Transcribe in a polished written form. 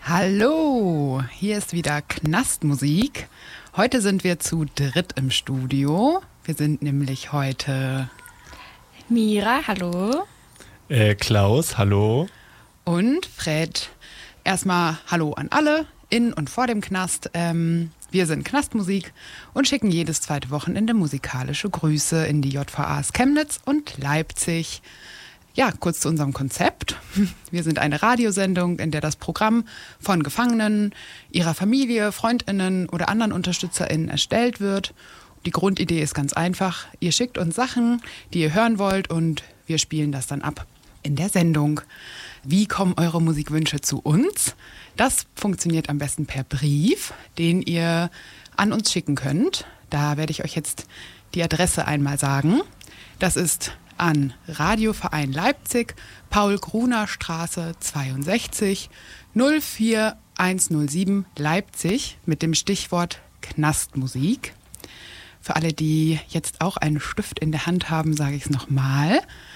Hallo, hier ist wieder Knastmusik. Heute sind wir zu dritt im Studio. Wir sind nämlich heute Mira, hallo. Klaus, hallo. Und Fred. Erstmal Hallo an alle, in und vor dem Knast. Wir sind Knastmusik und schicken jedes zweite Wochenende musikalische Grüße in die JVAs Chemnitz und Leipzig. Ja, kurz zu unserem Konzept. Wir sind eine Radiosendung, in der das Programm von Gefangenen, ihrer Familie, FreundInnen oder anderen UnterstützerInnen erstellt wird. Die Grundidee ist ganz einfach. Ihr schickt uns Sachen, die ihr hören wollt, und wir spielen das dann ab in der Sendung. Wie kommen eure Musikwünsche zu uns? Das funktioniert am besten per Brief, den ihr an uns schicken könnt. Da werde ich euch jetzt die Adresse einmal sagen. Das ist an Radioverein Leipzig, Paul-Gruner-Straße 62 04107 Leipzig mit dem Stichwort Knastmusik. Für alle, die jetzt auch einen Stift in der Hand haben, sage ich es nochmal.